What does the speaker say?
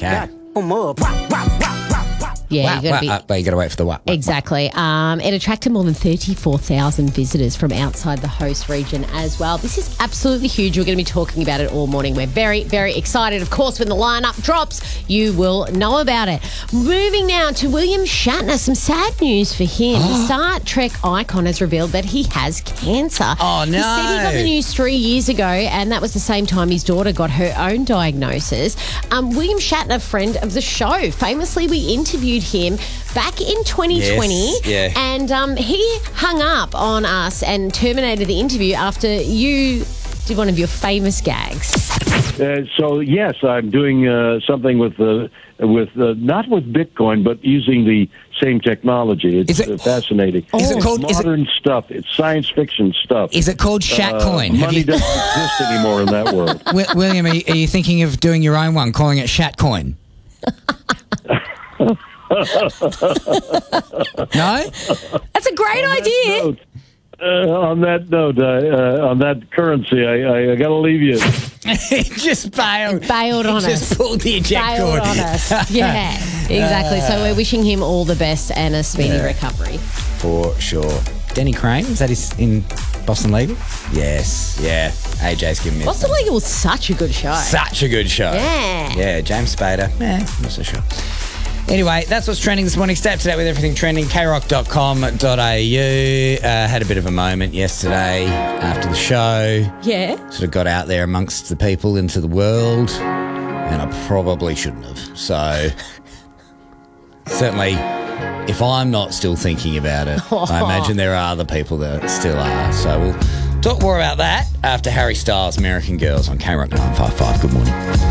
Okay. Yeah, you got to be... But you got to wait for the what. Exactly. It attracted more than 34,000 visitors from outside the host region as well. This is absolutely huge. We're going to be talking about it all morning. We're very, very excited. Of course, when the lineup drops, you will know about it. Moving now to William Shatner. Some sad news for him. The Star Trek icon has revealed that he has cancer. Oh, no. He said he got the news 3 years ago, and that was the same time his daughter got her own diagnosis. William Shatner, friend of the show, famously we interviewed him back in 2020, and he hung up on us and terminated the interview after you did one of your famous gags. So yes, I'm doing something with not with Bitcoin, but using the same technology. It's fascinating. Is it called modern stuff? It's science fiction stuff. Is it called Shatcoin? Money doesn't exist anymore in that world. William, are you thinking of doing your own one, calling it Shatcoin? No? That's a great idea. On that note, on that currency, I got to leave you. He just bailed. Bailed on us. Just pulled the eject cord. Bailed on us. Yeah, exactly. So we're wishing him all the best and a speedy recovery. For sure. Denny Crane, is that in Boston Legal? Yes. Yeah. AJ's giving me Boston Legal was such a good show. Such a good show. Yeah. Yeah, James Spader. Not so sure. Anyway, that's what's trending this morning. Stay up to date with everything trending. krock.com.au. Had a bit of a moment yesterday after the show. Yeah. Sort of got out there amongst the people into the world, and I probably shouldn't have. So, certainly, if I'm not still thinking about it, I imagine there are other people that still are. So, we'll talk more about that after Harry Styles' American Girls on KROQ 955. Good morning.